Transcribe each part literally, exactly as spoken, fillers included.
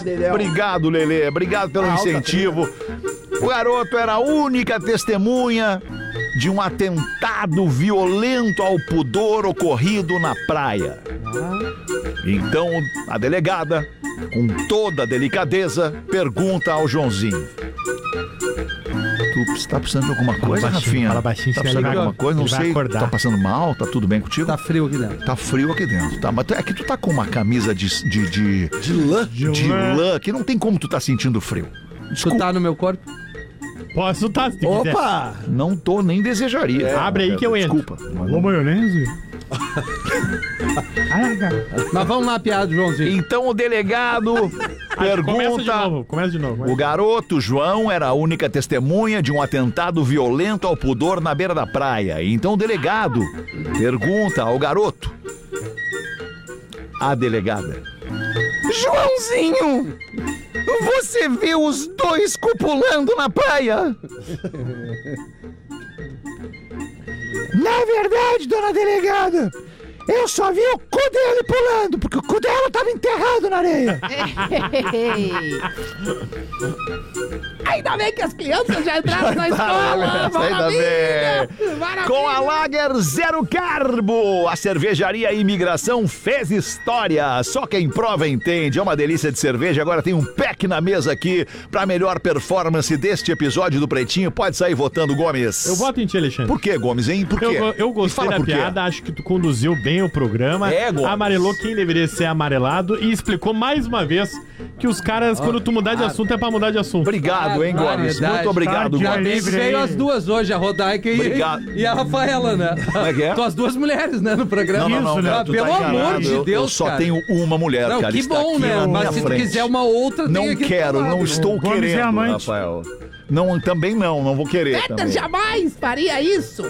Obrigado, Lelê. Obrigado pelo incentivo. O garoto era a única testemunha de um atentado violento ao pudor ocorrido na praia. Então, a delegada, com toda a delicadeza, pergunta ao Joãozinho: Tu tá precisando de alguma coisa, baixinho, Rafinha? fala baixinho, Tá precisando de alguma coisa? Não sei. Tá passando mal? Tá tudo bem contigo? Tá frio aqui dentro. Tá frio aqui dentro. Tá, mas é que tu tá com uma camisa de... De, de, De lã? de, de lã, que não tem como tu tá sentindo frio. Tu tá no meu corpo? Posso tá, se quiser. Opa! Não tô, nem desejaria. É, abre aí que eu entro. Desculpa. Ô, maionese? Mas vamos lá, piada, Joãozinho. Então o delegado Começa de pergunta... novo, começa de novo. O garoto João era a única testemunha de um atentado violento ao pudor na beira da praia. Então o delegado pergunta ao garoto: A delegada: Joãozinho, você viu os dois copulando na praia? Na verdade, dona delegada, eu só vi o cu dele pulando, porque o cu dela estava enterrado na areia. Ainda bem que as crianças já entraram na escola. Ainda bem. Maravilha. Com a Lager Zero Carbo, a cervejaria Imigração fez história. Só quem prova entende. É uma delícia de cerveja. Agora tem um pack na mesa aqui pra melhor performance deste episódio do Pretinho. Pode sair votando, Gomes. Eu voto em ti, Alexandre. Por quê, Gomes, hein? Por quê? Eu, eu Me gostei fala da por quê. piada, acho que tu conduziu bem o programa. É, Gomes. Amarelou quem deveria ser amarelado e explicou mais uma vez que os caras, quando tu mudar de assunto, é pra mudar de assunto. Obrigado, hein, Gomes? Verdade. Muito obrigado, Tá, Gomes. livre Veio aí. as duas hoje, a Rodaica e, Obrigado. e a Rafaela, né? Como é que é? Tô as duas mulheres, né, no programa. Não, não, não, Isso, né? cara, tu Pelo tá amor enganado. de Eu- Deus, Eu só cara. tenho uma mulher, Não, cara. que está bom, aqui né? na Mas minha se tu frente. quiser uma outra, tem Não aqui do quero, lado. não estou Gomes é querendo, amante. Rafael. Não, também não, não vou querer Peter também. jamais faria isso.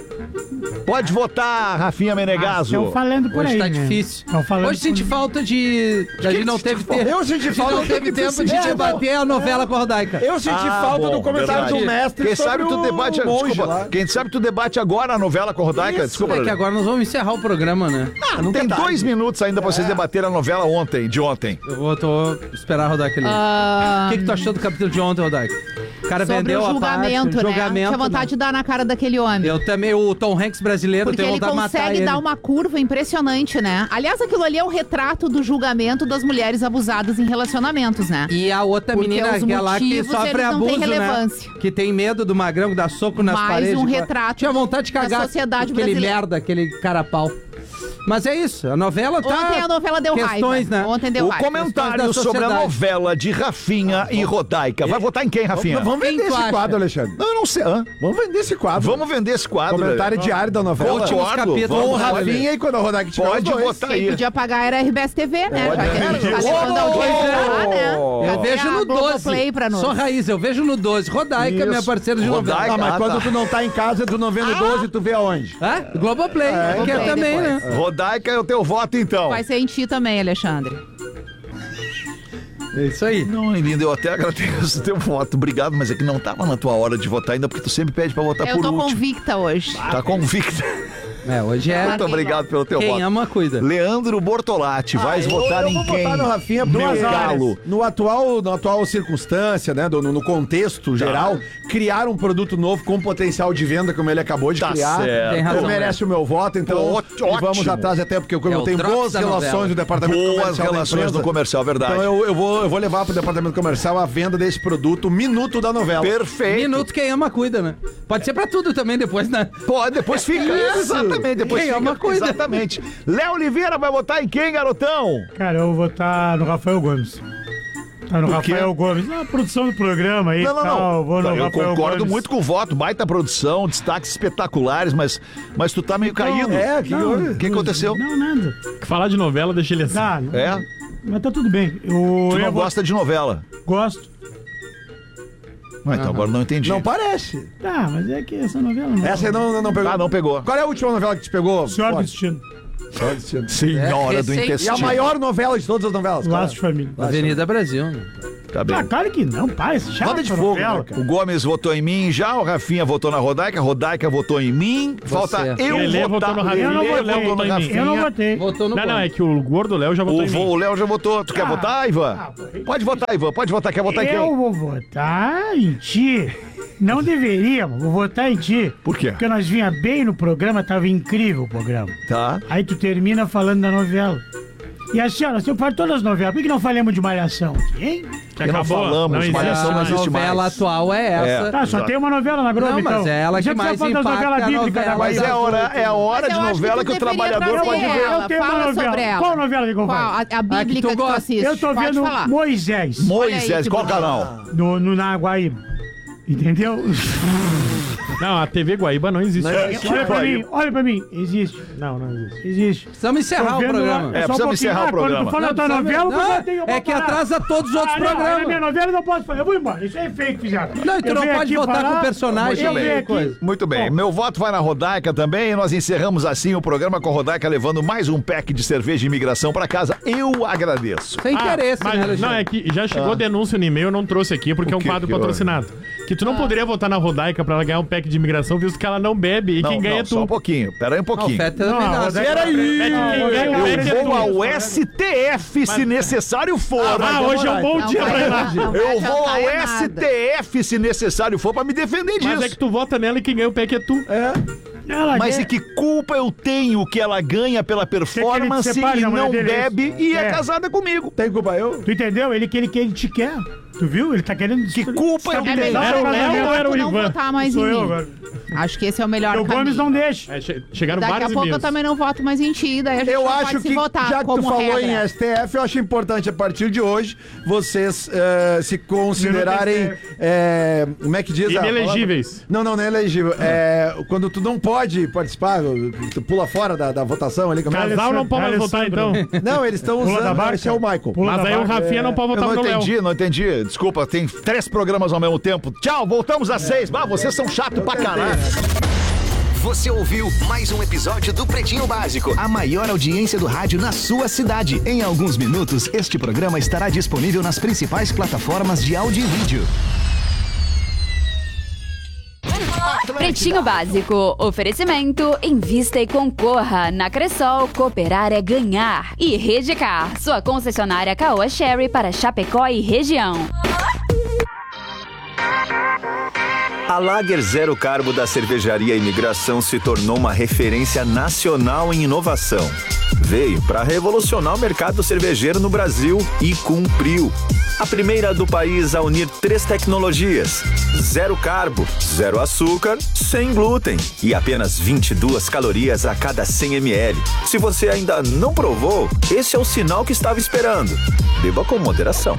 Pode votar, Rafinha Menegaso. Estão falando por Hoje aí, tá né? difícil. Tão falando Hoje senti por- falta de... A gente não teve tempo. Eu senti A gente falta não teve tempo de debater a novela com a Rodaica. Eu senti Ah, falta bom, do comentário verdade. do mestre Quem sobre sabe tu o debate, monge desculpa, lá. quem sabe tu debate agora a novela com a Rodaica, Isso, desculpa. É que agora nós vamos encerrar o programa, né? Ah, nunca Tem é tarde. dois minutos ainda pra vocês debaterem a novela ontem, de ontem. Eu vou tô esperar a Rodaica ali. Ah, O que, que tu achou do capítulo de ontem, Rodaica? O cara sobre vendeu o a parte, julgamento, né? julgamento, Tinha vontade né? de dar na cara daquele homem. Eu também, o Tom Hanks brasileiro, Porque tenho ele vontade de matar consegue ele. dar uma curva impressionante, né? Aliás, aquilo ali é um retrato do julgamento das mulheres abusadas em relacionamentos, né? E a outra Porque menina os aquela que motivos, sofre eles não abuso, têm né? relevância. Que tem medo do magrão que dá soco nas Mais paredes. um Tipo, retrato tinha vontade de da cagar sociedade aquele brasileira. merda, aquele carapau. Mas é isso, a novela tá... Ontem a novela deu questões, raiva. né? Ontem deu O raiva. comentário Questões da sobre a sociedade. novela de Rafinha e Rodaica. Vai votar em quem, Rafinha? Vamos Quem vender tu esse acha? quadro, Alexandre. Não, eu não sei. Hã? Vamos vender esse quadro. Vamos vender esse quadro. Comentário velho. diário da novela. Últimos Concordo, capítulos. Com o vamos, Rafinha e quando a Rodaica tiver Pode os dois. votar Quem aí. podia pagar era a R B S T V, né? Já que a gente tá Isso. levando a audiência pra lá, né? Eu Eu Cadê vejo a no Globoplay doze. pra nós? Só raiz, eu vejo no doze. Rodaica, Isso. minha parceira de novela. Rodaica. Ah, mas Ah, quando tá. tu não tá em casa, tu não vê no doze, tu vê aonde? Hã? Globoplay, que é Globoplay também, depois. né? Rodaica é o teu voto, então. Vai ser em ti também, Alexandre. É isso aí. Não, linda, eu até agradeço o teu voto. Obrigado, mas é que não tava na tua hora de votar ainda, porque tu sempre pede pra votar Eu por tô último. convicta hoje. Tá convicta. É, hoje é... Muito obrigado pelo teu Quem voto. ama, cuida. Leandro Bortolatti, vais eu, votar eu em vou quem? votar no Rafinha Meu duas galo. horas. No atual, na atual circunstância, né? do- no, no contexto geral, criar um produto novo com potencial de venda, como ele acabou de Tá criar. certo. Tem razão, Então merece o meu voto, então Ó, e vamos ótimo. atrás, até porque como É eu o tenho Drops boas da relações novela. no departamento Boas comercial da relações empresa. no comercial, verdade. Então eu, eu, vou, eu vou levar pro departamento comercial a venda desse produto, minuto da novela. Perfeito. Minuto quem ama, cuida, né? Pode ser pra tudo também depois, né? Pode, depois fica. Isso. Exatamente, depois Quem fica. ama, cuida. Exatamente. Léo Oliveira vai votar em quem, garotão? Cara, eu vou votar no Rafael Gomes. Tá no Por quê? Rafael Gomes. Na produção do programa aí e Não, não, tal. não. Vou no eu Rafael concordo Gomes. muito com o voto. Baita produção, destaques espetaculares, mas, mas tu tá meio caído. É, que Não, houve? O que aconteceu? Não, nada. Falar de novela, deixa ele assim. Tá, É? mas tá tudo bem. Eu, Tu eu não vou- gosta de novela. Gosto. Ah, então agora não entendi. Não parece. Tá, mas é que essa novela não... Essa aí não, não pegou. Ah, não pegou. Qual é a última novela que te pegou? Senhora do Forte. Destino. Senhora do Destino. Senhora É, do recente. E a intestino. maior novela de todas as novelas. qual é? Laço de Família. Avenida Brasil, né? Tá bem. Ah, claro que não, pai. Esse chato Roda de fogo, novela. né, cara? O Gomes votou em mim já, o Rafinha votou na Rodaica, a Rodaica votou em mim. Falta eu Lelê votar. votou no Rafinha, Lelê eu não votei. votou no Eu Rafinha. Eu não votei. Votou no Não, não, Gomes. é que o gordo Léo já votou O em vô- mim. o Léo já votou. Tu quer Ah. votar, Ivan? Ah, pô, Pode votar, Ivan. Pode votar. Quer votar em Eu quem? vou votar em ti. Não deveríamos, vou votar em ti. Por quê? Porque nós vinha bem no programa, tava incrível o programa. Tá. Aí tu termina falando da novela. E assim, ó, nós temos falado todas as novelas. Por que não falamos de Malhação aqui, hein? Que Que não acabou. falamos, não existe Malhação não mais. existe A novela mais. atual é essa. Tá, só Exato. tem uma novela na Globo, Não, mas então. é ela que Já precisa mais falar das impacta novelas a bíblicas da novela. Mas Bahia. é hora, é a hora Mas de eu acho que novela tu que o deveria trabalhador trazer pode ver. ela. Eu tenho uma Fala novela. sobre ela. Qual novela que eu Qual? falo? A, a bíblica tu que tu gosta. assiste. Eu tô Pode vendo falar. Moisés Moisés, Olha aí, qual que bonito. canal? no, no Naguaíba. Entendeu? Não, a T V Guaíba não existe. Olha pra mim, olha pra mim. Existe. Não, não existe. Existe. Precisamos encerrar Tô o vendo programa. lá- É, só um precisamos pouquinho. encerrar o Ah, programa. Quando tu fala da tua Não, novela, não, você tem é que atrasa todos os outros ah, não, programas. Na minha novela eu não posso fazer. Eu vou embora. Isso é feio que fizeram. Não, e tu Eu não venho pode aqui votar falar- com personagem Eu bem. venho aqui. coisa. Muito bem. Bom. Meu voto vai na Rodaica também e nós encerramos assim o programa com a Rodaica levando mais um pack de cerveja de imigração pra casa. Eu agradeço. Sem interesse, Ah, mas, né, Alexandre? não, é que já chegou denúncia no e-mail, eu não trouxe aqui porque O é um que quadro que houve? patrocinado. Que tu não poderia votar na Rodaica pra ela ganhar um pack de imigração, visto que ela não bebe e Não, quem ganha não, é só um tu. pouquinho. Pera aí um Não, o pouquinho. Feta Não, também dá. Rodaica- Pera aí. É que quem ganha o pack é Eu vou tu. ao S T F se necessário for. Ah, hoje é um bom Não dia vai pra ir lá. adiantar, não vai Eu vou adiantar ao é S T nada. F se necessário for pra me defender Mas disso. é que tu vota nela e quem ganha o pack é tu. Ela Mas quer- e que culpa eu tenho que ela ganha pela performance Quer que ele te separe e da mulher não dele, é bebe isso? e é É. casada comigo? Tem culpa eu? Tu entendeu? Ele que ele, que ele te quer. Tu viu? Ele tá querendo... Que culpa eu É tenho? melhor, Era o é Léo melhor ou era o tu não Ivan? votar mais Sou em eu mim. agora. Acho que esse é o melhor O caminho. Gomes não deixa. É, che- chegaram Daqui a vários pouco eu e-mails. também não voto mais em ti, daí a gente Eu não acho pode se que, votar já que tu como falou regra. em S T F, eu acho importante, a partir de hoje, vocês eh, se considerarem... eh, como é que diz? a palavra? Inelegíveis. Não, não, não é elegível. É, quando tu não pode participar, tu pula fora da, da votação ali. Como é? Casal não pode mais votar, então. Não, eles estão Pula da usando... barca. Esse é o Michael. Pula Mas da aí o barca. Rafinha não pode Eu votar não pro Léo. entendi, não entendi. Desculpa, tem três programas ao mesmo tempo. Tchau, voltamos às seis. Bah, vocês são chato pra caralho. Você ouviu mais um episódio do Pretinho Básico, a maior audiência do rádio na sua cidade. Em alguns minutos, este programa estará disponível nas principais plataformas de áudio e vídeo. Pretinho Básico. Oferecimento. Invista e concorra. Na Cressol, cooperar é ganhar. E Redcar, sua concessionária Caoa Sherry para Chapecó e região. A Lager Zero Carbo da Cervejaria Imigração se tornou uma referência nacional em inovação. Veio para revolucionar o mercado cervejeiro no Brasil e cumpriu. A primeira do país a unir três tecnologias: zero carbo, zero açúcar, sem glúten e apenas vinte e duas calorias a cada cem mililitros. Se você ainda não provou, esse é o sinal que estava esperando. Beba com moderação.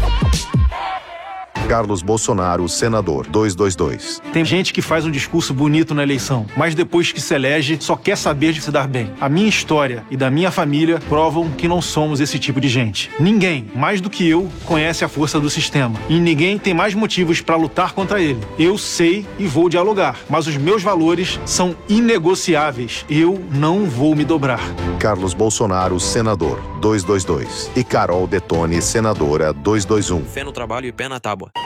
Carlos Bolsonaro, senador, duzentos e vinte e dois. Tem gente que faz um discurso bonito na eleição, mas depois que se elege, só quer saber de se dar bem. A minha história e da minha família provam que não somos esse tipo de gente. Ninguém, mais do que eu, conhece a força do sistema. E ninguém tem mais motivos para lutar contra ele. Eu sei e vou dialogar, mas os meus valores são inegociáveis. Eu não vou me dobrar. Carlos Bolsonaro, senador, duzentos e vinte e dois. E Carol Detone, senadora, duzentos e vinte e um. Fé no trabalho e pé na tábua.